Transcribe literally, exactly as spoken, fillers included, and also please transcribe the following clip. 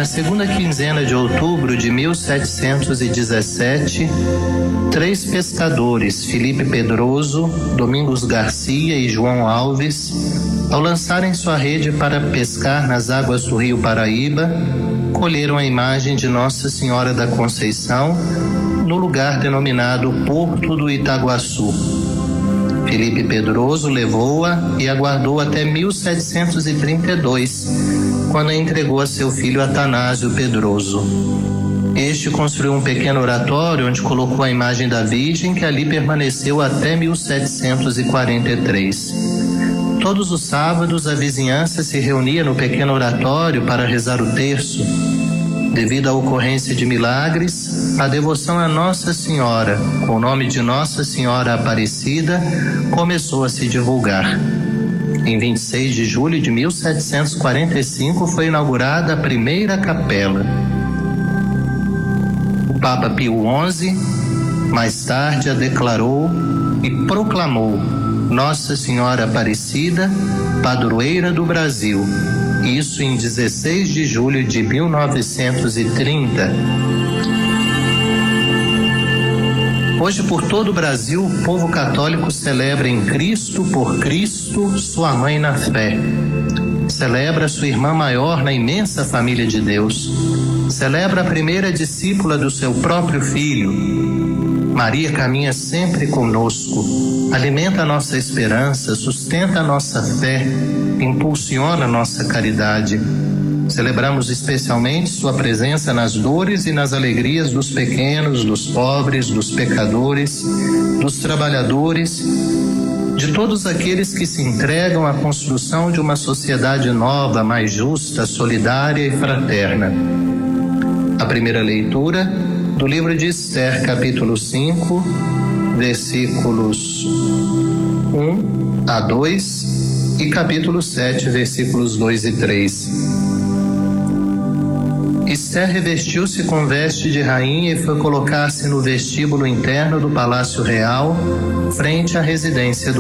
Na segunda quinzena de outubro de mil setecentos e dezessete, três pescadores, Felipe Pedroso, Domingos Garcia e João Alves, ao lançarem sua rede para pescar nas águas do rio Paraíba, colheram a imagem de Nossa Senhora da Conceição no lugar denominado Porto do Itaguaçu. Felipe Pedroso levou-a e aguardou até mil setecentos e trinta e dois, quando a entregou a seu filho Atanásio Pedroso. Este construiu um pequeno oratório onde colocou a imagem da Virgem, que ali permaneceu até mil setecentos e quarenta e três. Todos os sábados a vizinhança se reunia no pequeno oratório para rezar o terço. Devido à ocorrência de milagres, a devoção a Nossa Senhora, com o nome de Nossa Senhora Aparecida, começou a se divulgar. Em vinte e seis de julho de mil setecentos e quarenta e cinco foi inaugurada a primeira capela. O Papa Pio onze, mais tarde, a declarou e proclamou Nossa Senhora Aparecida, padroeira do Brasil. Isso em dezesseis de julho de mil novecentos e trinta. Hoje, por todo o Brasil, o povo católico celebra em Cristo, por Cristo, sua mãe na fé. Celebra sua irmã maior na imensa família de Deus. Celebra a primeira discípula do seu próprio filho. Maria caminha sempre conosco, alimenta a nossa esperança, sustenta a nossa fé, impulsiona a nossa caridade. Celebramos especialmente sua presença nas dores e nas alegrias dos pequenos, dos pobres, dos pecadores, dos trabalhadores, de todos aqueles que se entregam à construção de uma sociedade nova, mais justa, solidária e fraterna. A primeira leitura do livro de Esther, capítulo cinco, versículos um a dois e capítulo sete, versículos dois e três. Esther revestiu-se com veste de rainha e foi colocar-se no vestíbulo interno do Palácio Real, frente à residência do